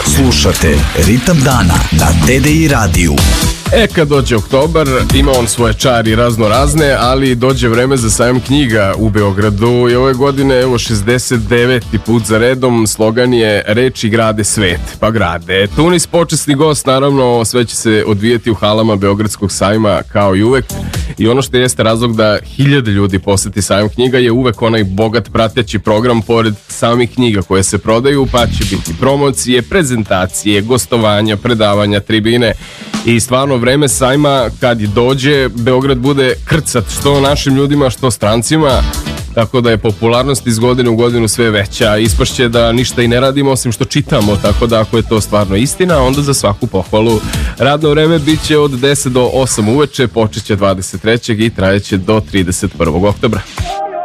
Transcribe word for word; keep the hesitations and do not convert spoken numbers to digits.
Slušate Ritam dana na T D I radiju. E, kad dođe oktobar, ima on svoje čari razno razne, ali dođe vreme za sajam knjiga u Beogradu i ove godine, evo, šezdeset deveti put za redom, slogan je reči grade svet, pa grade. Tunis, počasni gost, naravno, sve će se odvijeti u halama Beogradskog sajma kao i uvek. I ono što jeste razlog da hiljade ljudi poseti sajam knjiga je uvek onaj bogat prateći program pored samih knjiga koje se prodaju, pa će biti promocije, prezentacije, gostovanja, predavanja, tribine i stvarno vreme sajma kad dođe, Beograd bude krcat što našim ljudima, što strancima, tako da je popularnost iz godine u godinu sve veća. Ispašće da ništa i ne radimo osim što čitamo, tako da ako je to stvarno istina, onda za svaku pohvalu. Radno vreme bit će od deset do osam uveče, počet će dvadeset trećeg i trajeće do trideset prvog oktobra.